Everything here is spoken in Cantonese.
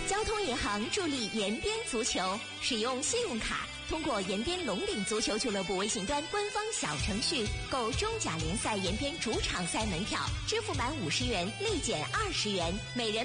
交通银行助力延边足球，使用信用卡，通过延边龙岭足球俱乐部微信端官方小程序购中甲联赛延边主场赛门票，支付满50元立减20元，每人